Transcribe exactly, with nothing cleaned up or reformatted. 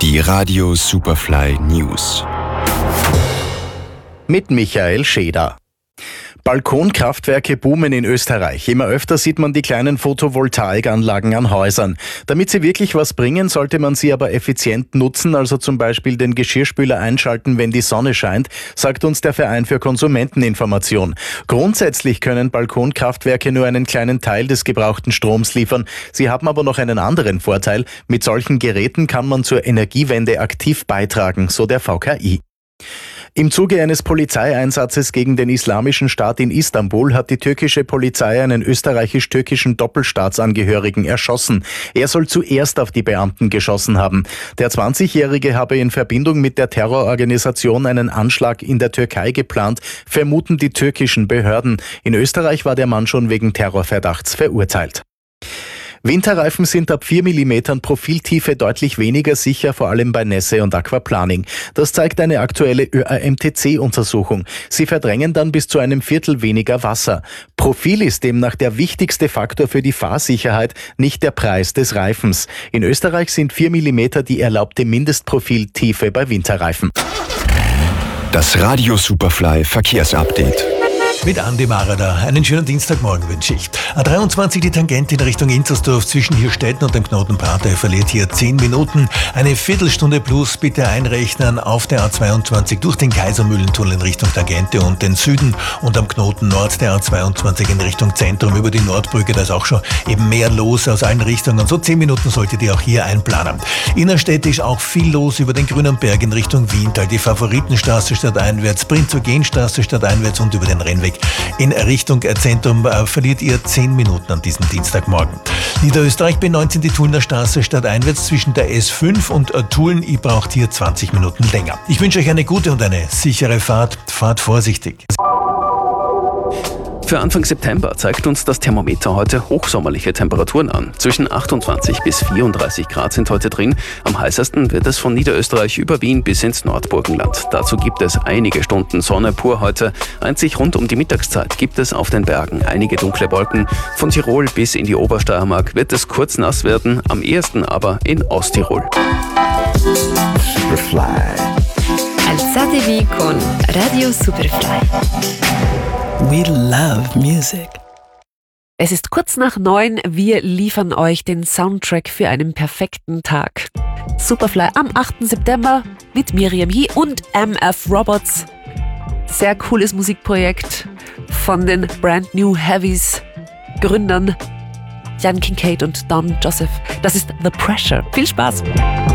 Die Radio Superfly News. Mit Michael Scheder. Balkonkraftwerke boomen in Österreich. Immer öfter sieht man die kleinen Photovoltaikanlagen an Häusern. Damit sie wirklich was bringen, sollte man sie aber effizient nutzen, also zum Beispiel den Geschirrspüler einschalten, wenn die Sonne scheint, sagt uns der Verein für Konsumenteninformation. Grundsätzlich können Balkonkraftwerke nur einen kleinen Teil des gebrauchten Stroms liefern. Sie haben aber noch einen anderen Vorteil. Mit solchen Geräten kann man zur Energiewende aktiv beitragen, so der V K I. Im Zuge eines Polizeieinsatzes gegen den Islamischen Staat in Istanbul hat die türkische Polizei einen österreichisch-türkischen Doppelstaatsangehörigen erschossen. Er soll zuerst auf die Beamten geschossen haben. Der zwanzigjährige habe in Verbindung mit der Terrororganisation einen Anschlag in der Türkei geplant, vermuten die türkischen Behörden. In Österreich war der Mann schon wegen Terrorverdachts verurteilt. Winterreifen sind ab vier Millimeter Profiltiefe deutlich weniger sicher, vor allem bei Nässe und Aquaplaning. Das zeigt eine aktuelle Ö A M T C-Untersuchung. Sie verdrängen dann bis zu einem Viertel weniger Wasser. Profil ist demnach der wichtigste Faktor für die Fahrsicherheit, nicht der Preis des Reifens. In Österreich sind vier Millimeter die erlaubte Mindestprofiltiefe bei Winterreifen. Das Radio Superfly Verkehrsupdate. Mit Andi Marada. Einen schönen Dienstagmorgen wünsche ich. A dreiundzwanzig die Tangente in Richtung Inzersdorf zwischen Hirstetten und dem Knoten Prater verliert hier zehn Minuten. Eine Viertelstunde plus bitte einrechnen auf der A zweiundzwanzig durch den Kaisermühlentunnel in Richtung Tangente und den Süden und am Knoten Nord der A zweiundzwanzig in Richtung Zentrum über die Nordbrücke. Da ist auch schon eben mehr los aus allen Richtungen. So zehn Minuten solltet ihr auch hier einplanen. Innerstädtisch auch viel los über den Grünen Berg in Richtung Wiental. Die Favoritenstraße stadteinwärts, Prinz-Eugen-Straße stadteinwärts und über den Rennweg in Richtung Zentrum äh, verliert ihr zehn Minuten an diesem Dienstagmorgen. Niederösterreich B neunzehn, die Tullner Straße stadteinwärts zwischen der S fünf und äh, Tulln. Ihr braucht hier zwanzig Minuten länger. Ich wünsche euch eine gute und eine sichere Fahrt. Fahrt vorsichtig. Für Anfang September zeigt uns das Thermometer heute hochsommerliche Temperaturen an. Zwischen achtundzwanzig bis vierunddreißig Grad sind heute drin. Am heißesten wird es von Niederösterreich über Wien bis ins Nordburgenland. Dazu gibt es einige Stunden Sonne pur heute. Einzig rund um die Mittagszeit gibt es auf den Bergen einige dunkle Wolken. Von Tirol bis in die Obersteiermark wird es kurz nass werden, am ehesten aber in Osttirol. Superfly. Alzatevi con Radio Superfly. We love music. Es ist kurz nach neun. Wir liefern euch den Soundtrack für einen perfekten Tag. Superfly am achten September mit Miriam He und M F Robots. Sehr cooles Musikprojekt von den Brand New Heavies Gründern Jan Kincaid und Don Joseph. Das ist The Pressure. Viel Spaß!